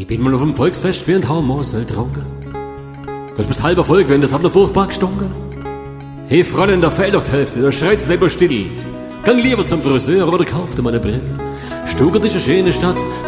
Ich bin mal auf dem Volksfest wie ein Haarmosel getrunken. Das bist halber Volk, wenn das hat noch furchtbar gestunken. Hey Freundin, da fehlt doch die Hälfte, da schreit sie selber still. Gang lieber zum Friseur oder kauf dir mal eine Brille. Stuttgart ist eine schöne Stadt,